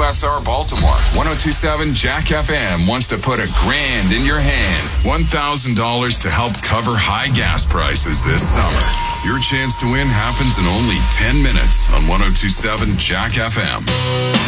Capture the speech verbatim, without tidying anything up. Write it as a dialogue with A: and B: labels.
A: S R Baltimore. ten twenty-seven Jack F M wants to put a grand in your hand. one thousand dollars to help cover high gas prices this summer. Your chance to win happens in only ten minutes on ten twenty-seven Jack F M.